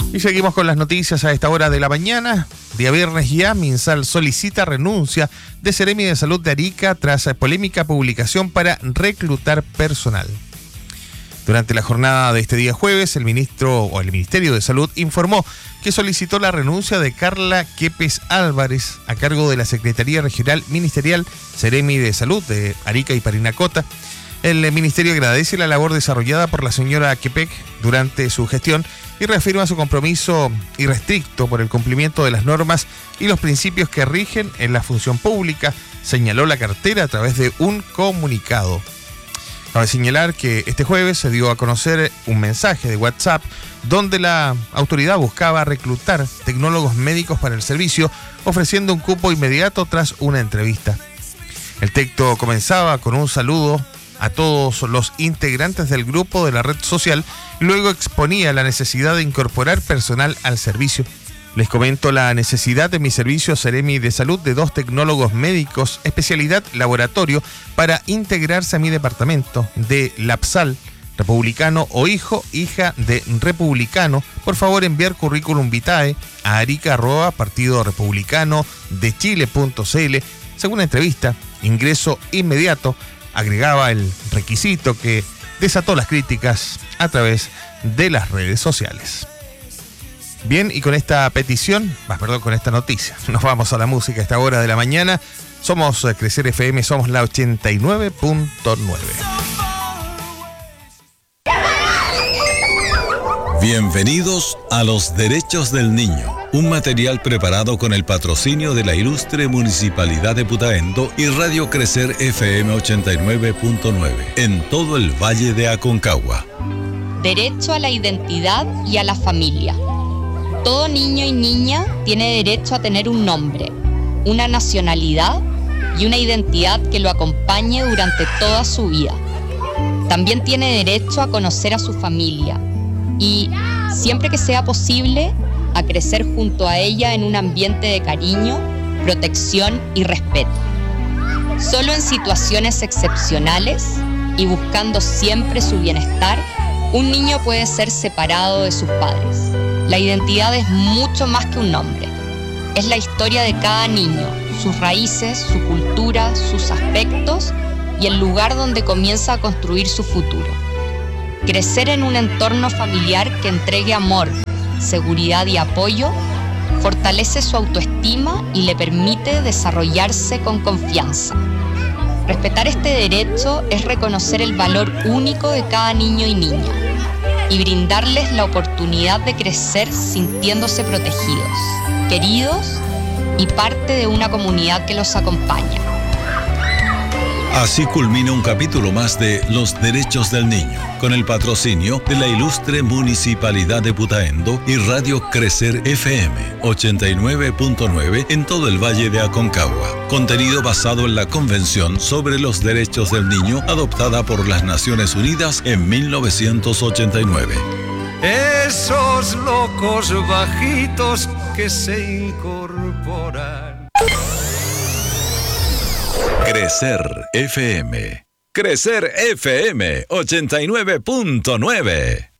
Y seguimos con las noticias a esta hora de la mañana. Día viernes ya, MinSal solicita renuncia de Seremi de Salud de Arica tras polémica publicación para reclutar personal. Durante la jornada de este día jueves, el Ministerio de Salud informó que solicitó la renuncia de Carla Quepes Álvarez a cargo de la Secretaría Regional Ministerial Seremi de Salud de Arica y Parinacota. El ministerio agradece la labor desarrollada por la señora Quepec durante su gestión y reafirma su compromiso irrestricto por el cumplimiento de las normas y los principios que rigen en la función pública, señaló la cartera a través de un comunicado. Cabe señalar que este jueves se dio a conocer un mensaje de WhatsApp donde la autoridad buscaba reclutar tecnólogos médicos para el servicio, ofreciendo un cupo inmediato tras una entrevista. El texto comenzaba con un saludo a todos los integrantes del grupo de la red social y luego exponía la necesidad de incorporar personal al servicio. Les comento la necesidad de mi servicio Seremi de Salud de 2 tecnólogos médicos, especialidad laboratorio, para integrarse a mi departamento de Lapsal, republicano o hija de republicano. Por favor, enviar currículum vitae a arica@partidorepublicanodechile.cl. Según la entrevista, ingreso inmediato. Agregaba el requisito que desató las críticas a través de las redes sociales. Bien, y con esta con esta noticia, nos vamos a la música a esta hora de la mañana. Somos Crecer FM, somos la 89.9. Bienvenidos a Los Derechos del Niño, un material preparado con el patrocinio de la ilustre Municipalidad de Putaendo y Radio Crecer FM 89.9 en todo el Valle de Aconcagua. Derecho a la identidad y a la familia. Todo niño y niña tiene derecho a tener un nombre, una nacionalidad y una identidad que lo acompañe durante toda su vida. También tiene derecho a conocer a su familia y, siempre que sea posible, a crecer junto a ella en un ambiente de cariño, protección y respeto. Solo en situaciones excepcionales y buscando siempre su bienestar, un niño puede ser separado de sus padres. La identidad es mucho más que un nombre. Es la historia de cada niño, sus raíces, su cultura, sus aspectos y el lugar donde comienza a construir su futuro. Crecer en un entorno familiar que entregue amor, seguridad y apoyo fortalece su autoestima y le permite desarrollarse con confianza. Respetar este derecho es reconocer el valor único de cada niño y niña y brindarles la oportunidad de crecer sintiéndose protegidos, queridos y parte de una comunidad que los acompaña. Así culmina un capítulo más de Los Derechos del Niño, con el patrocinio de la ilustre Municipalidad de Putaendo y Radio Crecer FM 89.9 en todo el Valle de Aconcagua. Contenido basado en la Convención sobre los Derechos del Niño adoptada por las Naciones Unidas en 1989. Esos locos bajitos que se incorporan. Crecer FM. Crecer FM 89.9.